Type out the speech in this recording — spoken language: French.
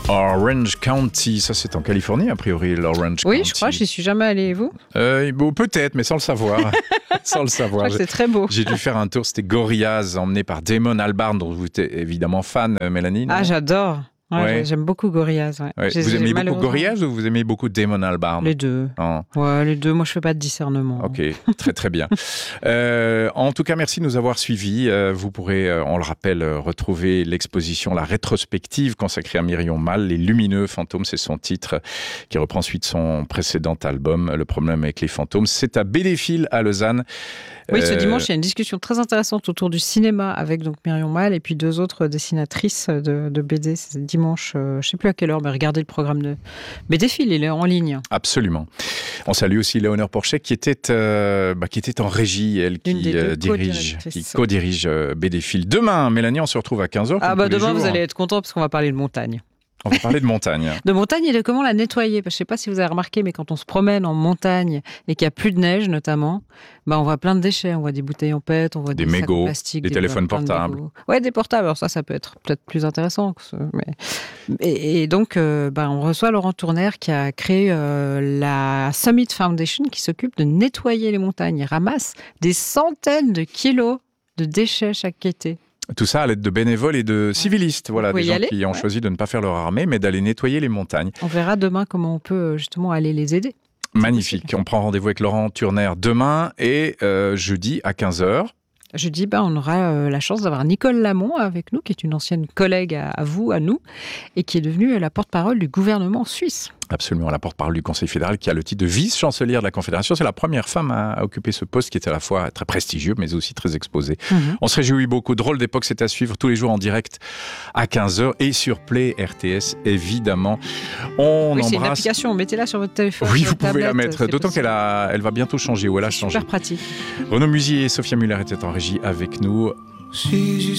Orange County, ça c'est en Californie a priori, l'Orange County. Oui, je crois, j'y suis jamais allée, et vous ? Bon, peut-être, mais sans le savoir. Sans le savoir. Je crois que c'est très beau. J'ai dû faire un tour, c'était Gorillaz, emmené par Damon Albarn, dont vous êtes évidemment fan, Mélanie. Ah, j'adore. Ouais. J'aime beaucoup Gorillaz. Ouais. Vous aimez beaucoup Gorillaz ou vous aimez beaucoup Damon Albarn ? Les deux. Oh. Ouais, les deux. Moi, je fais pas de discernement. Ok, très très bien. En tout cas, merci de nous avoir suivis. Vous pourrez, on le rappelle, retrouver l'exposition, la rétrospective consacrée à Myriam Mal, Les Lumineux Fantômes, c'est son titre, qui reprend ensuite son précédent album, Le problème avec les fantômes. C'est à Bédéphile à Lausanne. Oui, ce dimanche, il y a une discussion très intéressante autour du cinéma avec donc Myriam Mal et puis deux autres dessinatrices de BD. C'est dimanche, je ne sais plus à quelle heure, mais regardez le programme de Bédéphile, il est en ligne. Absolument. On salue aussi Léonore Porchet qui était en régie, elle qui co-dirige Bédéphile. Demain, Mélanie, on se retrouve à 15h. Demain, vous allez être content parce qu'on va parler de montagne. On va parler de montagne. De montagne et de comment la nettoyer. Je ne sais pas si vous avez remarqué, mais quand on se promène en montagne et qu'il n'y a plus de neige notamment, on voit plein de déchets. On voit des bouteilles en PET, on voit des mégots, plastiques, des téléphones portables. Oui, des portables. Alors ça peut être peut-être plus intéressant. Et donc, on reçoit Laurent Tournaire qui a créé la Summit Foundation qui s'occupe de nettoyer les montagnes. Il ramasse des centaines de kilos de déchets chaque été. Tout ça à l'aide de bénévoles et de civilistes, voilà, des gens qui ont choisi de ne pas faire leur armée, mais d'aller nettoyer les montagnes. On verra demain comment on peut justement aller les aider. Magnifique. On prend rendez-vous avec Laurent Tournaire demain et jeudi à 15h. Jeudi, on aura la chance d'avoir Nicole Lamont avec nous, qui est une ancienne collègue à vous, à nous, et qui est devenue la porte-parole du gouvernement suisse. Absolument, la porte-parole du Conseil fédéral qui a le titre de vice-chancelière de la Confédération. C'est la première femme à occuper ce poste qui est à la fois très prestigieux mais aussi très exposé. On se réjouit beaucoup. Drôle d'époque, c'est à suivre tous les jours en direct à 15h et sur Play RTS évidemment. C'est une application, mettez-la sur votre téléphone. Oui, vous pouvez la mettre, d'autant qu'elle va bientôt changer ou elle a changé. Super pratique. Renaud Musier et Sophia Muller étaient en régie avec nous.